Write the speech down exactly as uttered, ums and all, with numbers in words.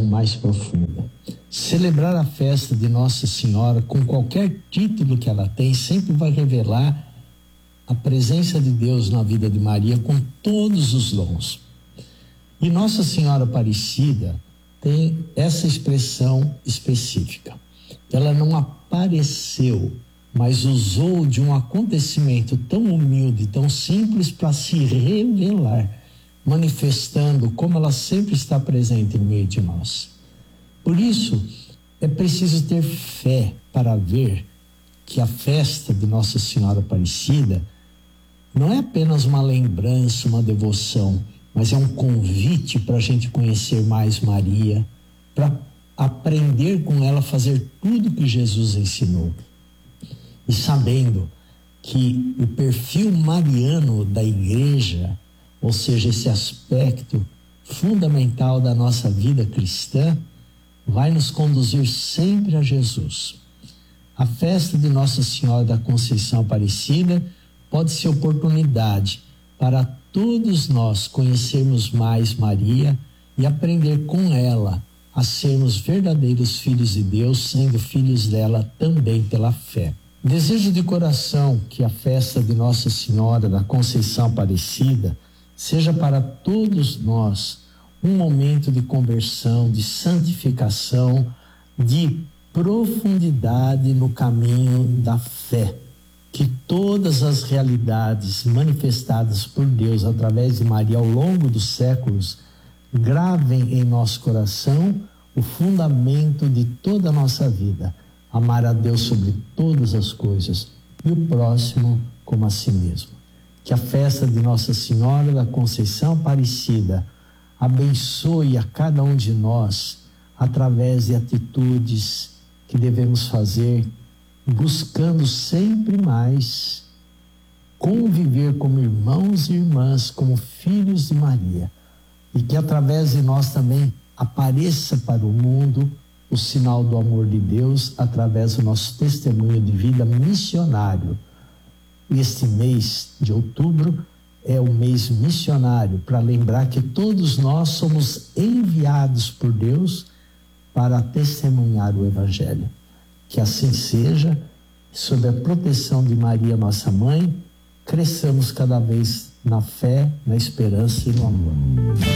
oração mais profunda. Celebrar a festa de Nossa Senhora com qualquer título que ela tem sempre vai revelar a presença de Deus na vida de Maria com todos os dons. E Nossa Senhora Aparecida tem essa expressão específica. Ela não apareceu, mas usou de um acontecimento tão humilde, tão simples para se revelar, manifestando como ela sempre está presente no meio de nós. Por isso, é preciso ter fé para ver que a festa de Nossa Senhora Aparecida não é apenas uma lembrança, uma devoção, mas é um convite para a gente conhecer mais Maria, para aprender com ela a fazer tudo que Jesus ensinou. E sabendo que o perfil mariano da igreja, ou seja, esse aspecto fundamental da nossa vida cristã, vai nos conduzir sempre a Jesus. A festa de Nossa Senhora da Conceição Aparecida pode ser oportunidade para todos nós conhecermos mais Maria e aprender com ela a sermos verdadeiros filhos de Deus, sendo filhos dela também pela fé. Desejo de coração que a festa de Nossa Senhora da Conceição Aparecida seja para todos nós um momento de conversão, de santificação, de profundidade no caminho da fé. Que todas as realidades manifestadas por Deus através de Maria ao longo dos séculos gravem em nosso coração o fundamento de toda a nossa vida: amar a Deus sobre todas as coisas e o próximo como a si mesmo. Que a festa de Nossa Senhora da Conceição Aparecida abençoe a cada um de nós através de atitudes que devemos fazer, buscando sempre mais conviver como irmãos e irmãs, como filhos de Maria, e que através de nós também apareça para o mundo o sinal do amor de Deus através do nosso testemunho de vida missionário. Este mês de outubro é o mês missionário, para lembrar que todos nós somos enviados por Deus para testemunhar o Evangelho. Que assim seja, sob a proteção de Maria, nossa mãe, cresçamos cada vez na fé, na esperança e no amor.